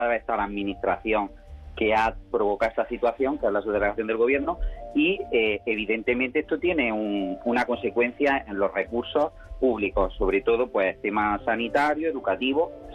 está la administración que ha provocado esta situación, que es la subdelegación del gobierno, y evidentemente esto tiene una consecuencia en los recursos públicos, sobre todo pues temas sanitarios, educativos,